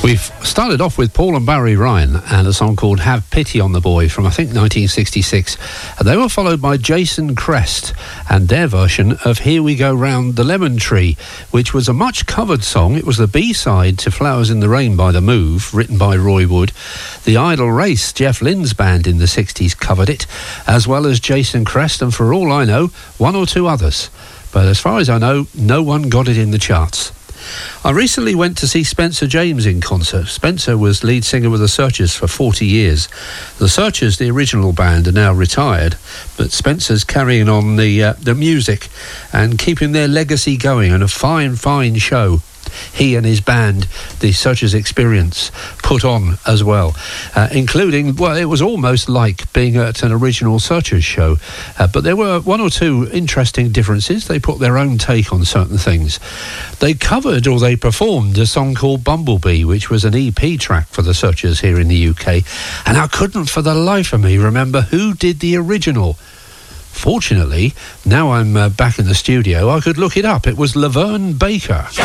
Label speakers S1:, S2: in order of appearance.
S1: We've started off with Paul and Barry Ryan and a song called Have Pity on the Boy from, I think, 1966. And they were followed by Jason Crest and their version of Here We Go Round the Lemon Tree, which was a much covered song. It was the B-side to Flowers in the Rain by The Move, written by Roy Wood. The Idle Race, Jeff Lynne's band in the 60s, covered it, as well as Jason Crest and, for all I know, one or two others. But as far as I know, no one got it in the charts. I recently went to see Spencer James in concert. Spencer was lead singer with The Searchers for 40 years. The Searchers, the original band, are now retired, but Spencer's carrying on the music and keeping their legacy going, and a fine show he and his band, the Searchers Experience, put on as well, including, well, it was almost like being at an original Searchers show, but there were one or two interesting differences. They put their own take on certain things. They covered, or they performed, a song called Bumblebee, which was an EP track for the Searchers here in the UK, and I couldn't for the life of me remember who did the original. Fortunately, now I'm back in the studio, I could look it up. It was Laverne Baker.